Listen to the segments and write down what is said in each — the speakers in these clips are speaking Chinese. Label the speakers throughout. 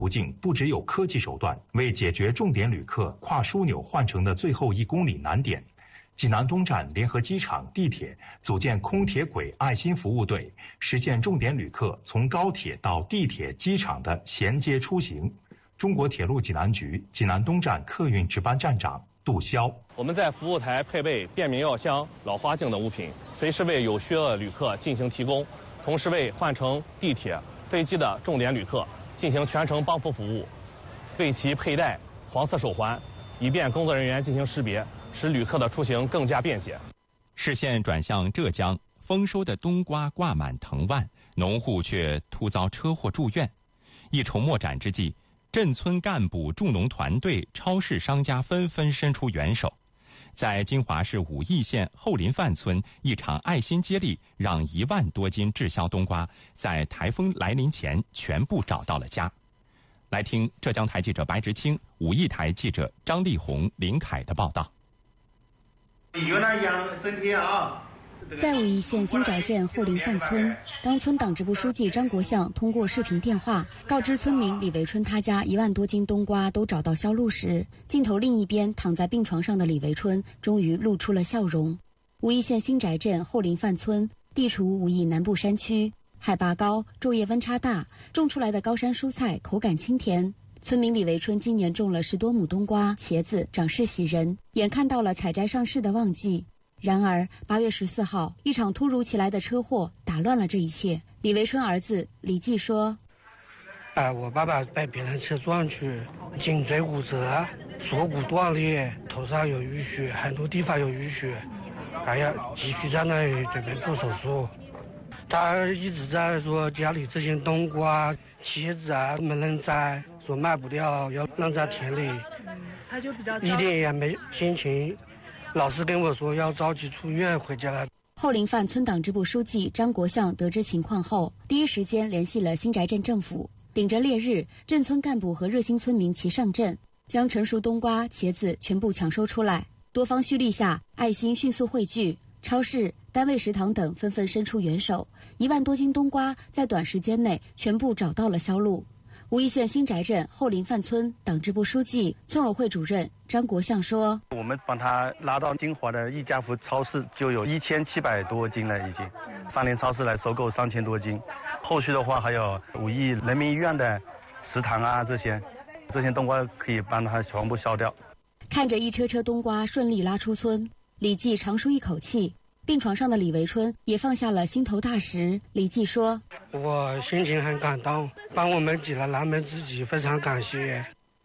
Speaker 1: 途径不只有科技手段，为解决重点旅客跨枢纽换乘的最后1公里难点，济南东站联合机场、地铁组建空铁轨爱心服务队，实现重点旅客从高铁到地铁、机场的衔接出行。中国铁路济南局济南东站客运值班站长杜潇：
Speaker 2: 我们在服务台配备便民药箱、老花镜等物品，随时为有需要的旅客进行提供，同时为换乘地铁、飞机的重点旅客进行全程帮扶服务，为其佩戴黄色手环，以便工作人员进行识别，使旅客的出行更加便捷。
Speaker 3: 视线转向浙江，丰收的冬瓜挂满藤蔓，农户却突遭车祸住院。一筹莫展之际，镇村干部、助农团队、超市商家纷纷伸出援手。在金华市武义县后林范村，一场爱心接力让1万多斤滞销冬瓜在台风来临前全部找到了家。来听浙江台记者白执清、武义台记者张丽红、林凯的报道。
Speaker 4: 有那养身体啊！
Speaker 5: 在武义县新宅镇后林范村，当村党支部书记张国相通过视频电话告知村民李维春他家1万多斤冬瓜都找到销路时，镜头另一边躺在病床上的李维春终于露出了笑容。武义县新宅镇后林范村地处武义南部山区，海拔高，昼夜温差大，种出来的高山蔬菜口感清甜。村民李维春今年种了10多亩冬瓜、茄子，长势喜人，眼看到了采摘上市的旺季。然而8月14号，一场突如其来的车祸打乱了这一切。李维春儿子李继说：
Speaker 6: 我爸爸被别人车撞去，颈椎骨折，锁骨断裂，头上有淤血，很多地方有淤血，还要急需在那里准备做手术。他一直在说家里这些冬瓜、茄子啊没人摘，说卖不掉，要扔在田里，
Speaker 7: 他就比较
Speaker 6: 一点也没心情。老师跟我说要着急出院回家了。
Speaker 5: 后林范村党支部书记张国相得知情况后，第一时间联系了新宅镇政府，顶着烈日，镇村干部和热心村民齐上阵，将成熟冬瓜、茄子全部抢收出来。多方蓄力下，爱心迅速汇聚，超市、单位食堂等纷纷伸出援手，1万多斤冬瓜在短时间内全部找到了销路。武义县新宅镇后林范村党支部书记、村委会主任张国相说：
Speaker 8: 我们帮他拉到金华的一家福超市，就有1700多斤了，已经3联超市来收购3000多斤。后续的话还有武义人民医院的食堂啊，这些冬瓜可以帮他全部销掉。
Speaker 5: 看着一车车冬瓜顺利拉出村，李继长舒一口气。病床上的李维春也放下了心头大石。李继说：
Speaker 6: 我心情很感动，帮我们挤了南门之己，非常感谢。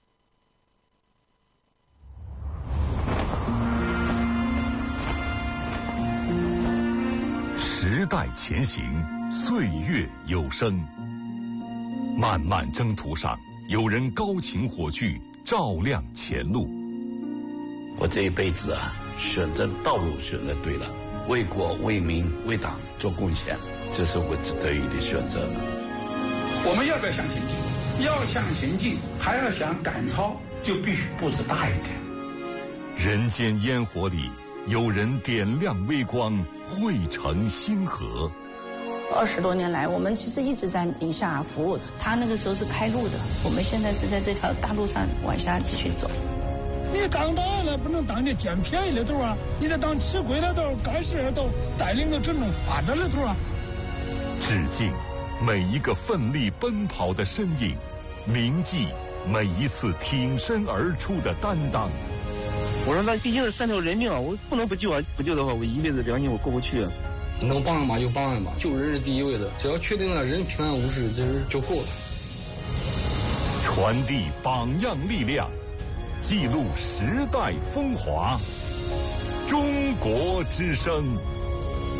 Speaker 9: 时代前行，岁月有声。漫漫征途上，有人高擎火炬，照亮前路。
Speaker 10: 我这一辈子选择道路选择对了，为国为民为党做贡献，这是我值得的选择。
Speaker 11: 我们要不要向前进？要向前进，还要想赶超，就必须步子大一点。
Speaker 9: 人间烟火里，有人点亮微光，汇成星河。
Speaker 7: 20多年来，我们其实一直在宁夏服务，他那个时候是开路的，我们现在是在这条大路上往下继续走。
Speaker 12: 你当大了不能当这捡便宜的头啊，你得当吃亏的头、干事的头，带领着真正发展的头啊。
Speaker 9: 致敬每一个奋力奔跑的身影，铭记每一次挺身而出的担当。
Speaker 13: 我说那毕竟是3条人命啊，我不能不救啊！不救的话，我一辈子良心我过不去。
Speaker 14: 能帮忙就帮忙，救人是第一位的，只要确定了人平安无事，这就够了。
Speaker 9: 传递榜样力量，记录时代风华。中国之声。